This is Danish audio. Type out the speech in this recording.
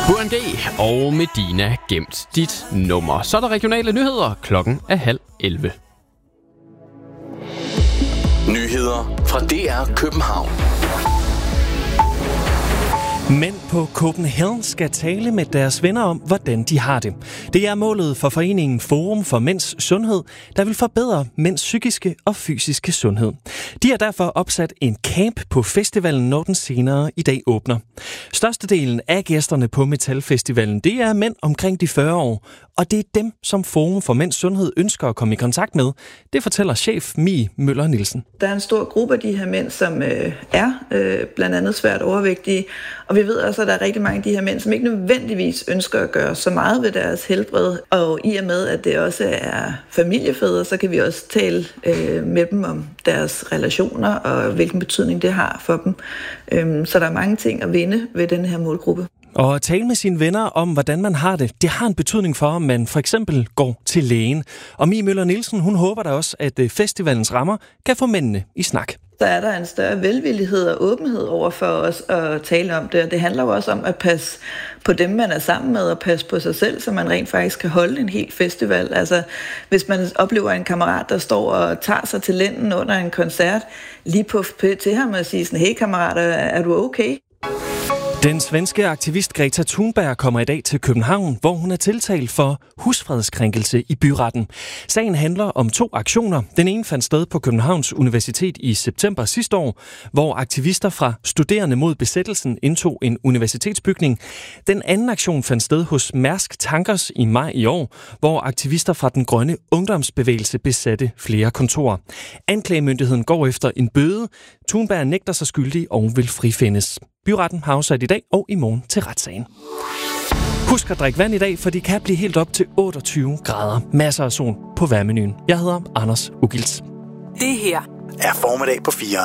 HMD og Medina gemt dit nummer. Så er der regionale nyheder. Klokken er 10:30. Nyheder fra DR København. Mænd på Copenhagen skal tale med deres venner om, hvordan de har det. Det er målet for foreningen Forum for Mænds Sundhed, der vil forbedre mænds psykiske og fysiske sundhed. De har derfor opsat en camp på festivalen, når den senere i dag åbner. Størstedelen af gæsterne på Metalfestivalen, det er mænd omkring de 40 år, og det er dem, som Forum for Mænds Sundhed ønsker at komme i kontakt med. Det fortæller chef Mie Møller Nielsen. Der er en stor gruppe af de her mænd, som er blandt andet svært overvægtige, og vi ved også, at der er rigtig mange af de her mænd, som ikke nødvendigvis ønsker at gøre så meget ved deres helbred. Og i og med, at det også er familiefædre, så kan vi også tale med dem om deres relationer og hvilken betydning det har for dem. Så der er mange ting at vinde ved den her målgruppe. Og at tale med sine venner om, hvordan man har det, det har en betydning for, om man for eksempel går til lægen. Og Mie Møller Nielsen, hun håber da også, at festivalens rammer kan få mændene i snak. Så er der en større velvillighed og åbenhed over for os at tale om det. Og det handler jo også om at passe på dem, man er sammen med, og passe på sig selv, så man rent faktisk kan holde en hel festival. Altså, hvis man oplever en kammerat, der står og tager sig til lænden under en koncert, lige på til ham og sige sådan, hey kammerat, er du okay? Den svenske aktivist Greta Thunberg kommer i dag til København, hvor hun er tiltalt for husfredskrænkelse i byretten. Sagen handler om 2 aktioner. Den ene fandt sted på Københavns Universitet i september sidste år, hvor aktivister fra Studerende mod Besættelsen indtog en universitetsbygning. Den anden aktion fandt sted hos Mærsk Tankers i maj i år, hvor aktivister fra den grønne ungdomsbevægelse besatte flere kontorer. Anklagemyndigheden går efter en bøde. Thunberg nægter sig skyldig og vil frifindes. Byretten har afsat i dag og i morgen til retssagen. Husk at drikke vand i dag, for det kan blive helt op til 28 grader. Masser af sol på vejrmenuen. Jeg hedder Anders Ugils. Det her er formiddag på 4.